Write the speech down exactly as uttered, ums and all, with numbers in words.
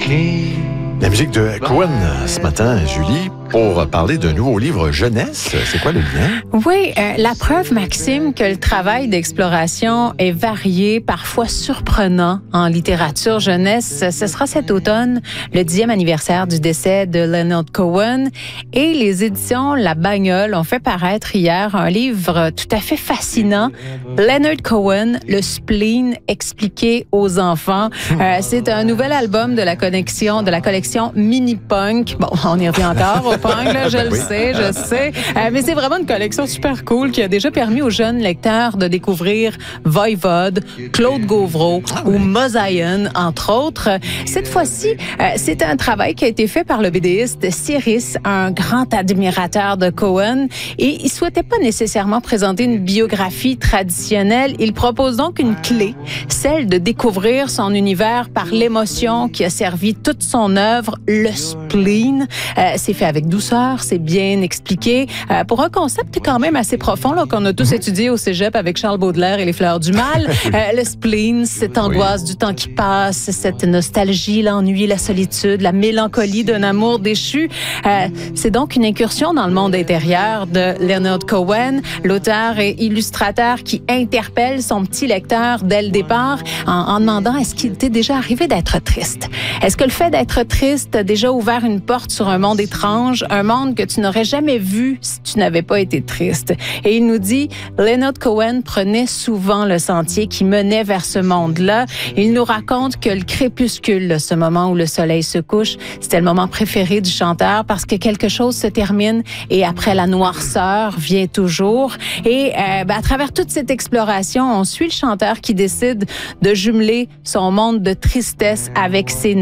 La musique de Cohen ce matin, Julie, pour parler d'un nouveau livre jeunesse. C'est quoi le lien? Oui, euh, la preuve, Maxime, que le travail d'exploration est varié, parfois surprenant en littérature jeunesse. Ce sera cet automne, le dixième anniversaire du décès de Leonard Cohen. Et les éditions La Bagnole ont fait paraître hier un livre tout à fait fascinant. Leonard Cohen, le spleen expliqué aux enfants. Euh, c'est un nouvel album de la connexion, de la collection Mini Punk. Bon, on y revient encore au punk, là, je le Oui. sais, je sais. Euh, mais c'est vraiment une collection super cool qui a déjà permis aux jeunes lecteurs de découvrir Voivode, Claude Gauvreau Ah oui. ou Mosaïen, entre autres. Cette fois-ci, euh, c'est un travail qui a été fait par le BDiste Cyrus, un grand admirateur de Cohen. Et il souhaitait pas nécessairement présenter une biographie traditionnelle. Il propose donc une clé, celle de découvrir son univers par l'émotion qui a servi toute son œuvre, le spleen. Euh, c'est fait avec douceur, c'est bien expliqué. Euh, pour un concept quand même assez profond là, qu'on a tous étudié au cégep avec Charles Baudelaire et les fleurs du mal. Euh, le spleen, cette angoisse du temps qui passe, cette nostalgie, l'ennui, la solitude, la mélancolie d'un amour déchu. Euh, c'est donc une incursion dans le monde intérieur de Leonard Cohen, l'auteur et illustrateur qui interpelle son petit lecteur dès le départ en, en demandant est-ce qu'il t'est déjà arrivé d'être triste? Est-ce que le fait d'être triste a déjà ouvert une porte sur un monde étrange, un monde que tu n'aurais jamais vu si tu n'avais pas été triste? Et il nous dit, Leonard Cohen prenait souvent le sentier qui menait vers ce monde-là. Il nous raconte que le crépuscule, ce moment où le soleil se couche, c'était le moment préféré du chanteur parce que quelque chose se termine et après la noirceur vient toujours. Et euh, ben, à travers toute cette exploration, on suit le chanteur qui décide de jumeler son monde de tristesse avec ses